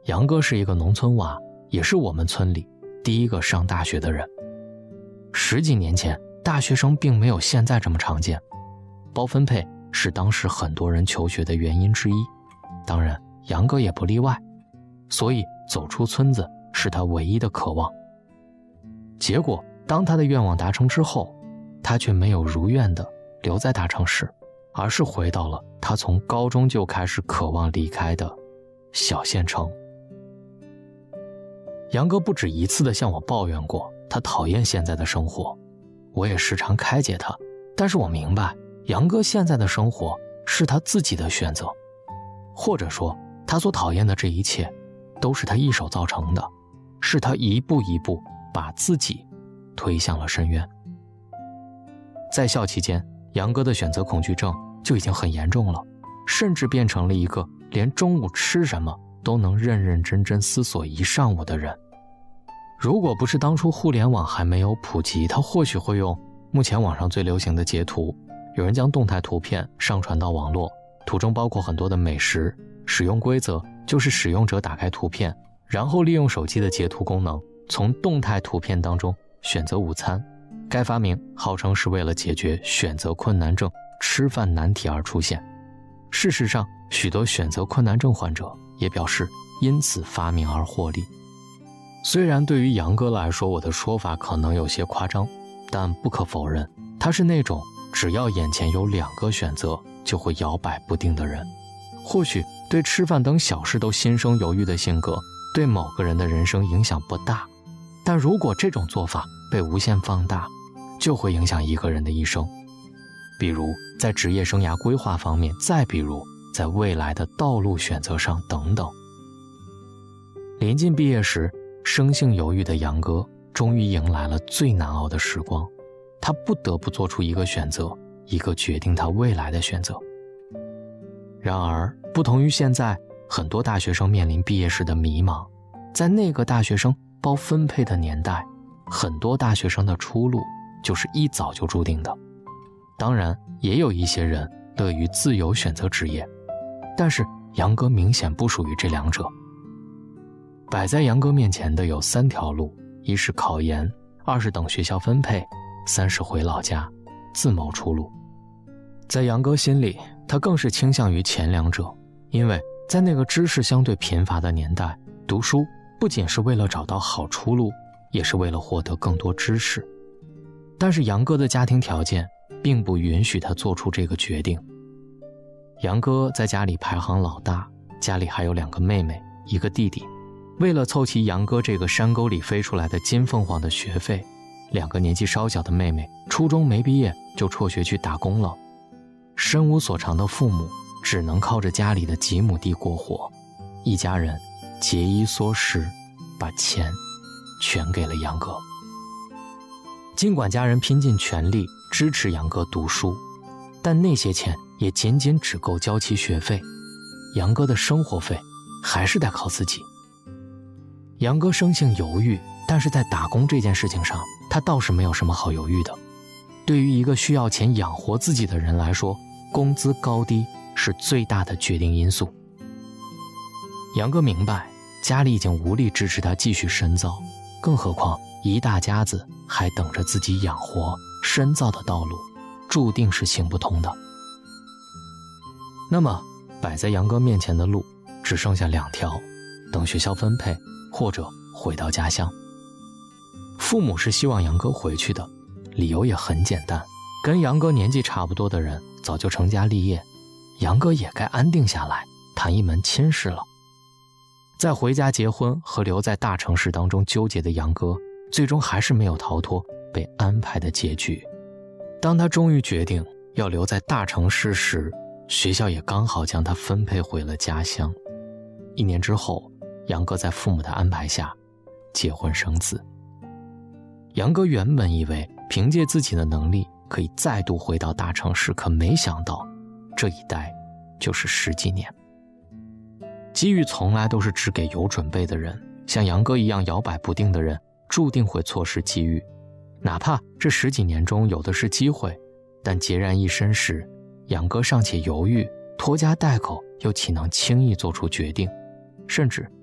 杨哥是一个农村娃，也是我们村里第一个上大学的人。10几年前，大学生并没有现在这么常见，包分配是当时很多人求学的原因之一，当然杨哥也不例外，所以走出村子是他唯一的渴望。结果当他的愿望达成之后，他却没有如愿的留在大城市，而是回到了他从高中就开始渴望离开的小县城。杨哥不止一次地向我抱怨过他讨厌现在的生活，我也时常开解他，但是我明白杨哥现在的生活是他自己的选择，或者说他所讨厌的这一切都是他一手造成的，是他一步一步把自己推向了深渊。在校期间，杨哥的选择恐惧症就已经很严重了，甚至变成了一个连中午吃什么都能认认真真思索一上午的人。如果不是当初互联网还没有普及，他或许会用目前网上最流行的截图，有人将动态图片上传到网络，图中包括很多的美食，使用规则就是使用者打开图片，然后利用手机的截图功能，从动态图片当中选择午餐。该发明号称是为了解决选择困难症吃饭难题而出现，事实上许多选择困难症患者也表示因此发明而获利。虽然对于杨哥来说我的说法可能有些夸张，但不可否认他是那种只要眼前有2个选择就会摇摆不定的人。或许对吃饭等小事都心生犹豫的性格对某个人的人生影响不大，但如果这种做法被无限放大，就会影响一个人的一生。比如在职业生涯规划方面，再比如在未来的道路选择上等等。临近毕业时，生性犹豫的杨哥终于迎来了最难熬的时光，他不得不做出一个选择，一个决定他未来的选择。然而不同于现在很多大学生面临毕业时的迷茫，在那个大学生包分配的年代，很多大学生的出路就是一早就注定的。当然也有一些人乐于自由选择职业，但是杨哥明显不属于这两者。摆在杨哥面前的有3条路，一是考研，2是等学校分配，3是回老家自谋出路。在杨哥心里，他更是倾向于前2者，因为在那个知识相对贫乏的年代，读书不仅是为了找到好出路，也是为了获得更多知识。但是杨哥的家庭条件并不允许他做出这个决定。杨哥在家里排行老大，家里还有2个妹妹1个弟弟，为了凑齐杨哥这个山沟里飞出来的金凤凰的学费，2个年纪稍小的妹妹初中没毕业就辍学去打工了。身无所长的父母只能靠着家里的几亩地过活，一家人节衣缩食，把钱全给了杨哥。尽管家人拼尽全力支持杨哥读书，但那些钱也仅仅只够交齐学费，杨哥的生活费还是得靠自己。杨哥生性犹豫，但是在打工这件事情上，他倒是没有什么好犹豫的。对于一个需要钱养活自己的人来说，工资高低是最大的决定因素。杨哥明白，家里已经无力支持他继续深造，更何况一大家子还等着自己养活，深造的道路注定是行不通的。那么摆在杨哥面前的路只剩下2条，等学校分配或者回到家乡。父母是希望杨哥回去的，理由也很简单，跟杨哥年纪差不多的人早就成家立业，杨哥也该安定下来，谈一门亲事了。在回家结婚和留在大城市当中纠结的杨哥，最终还是没有逃脱被安排的结局。当他终于决定要留在大城市时，学校也刚好将他分配回了家乡。1年之后，杨哥在父母的安排下结婚生子。杨哥原本以为凭借自己的能力可以再度回到大城市，可没想到这一待就是10几年。机遇从来都是只给有准备的人，像杨哥一样摇摆不定的人注定会错失机遇。哪怕这10几年中有的是机会，但孑然一身时，杨哥尚且犹豫，拖家带口又岂能轻易做出决定，甚至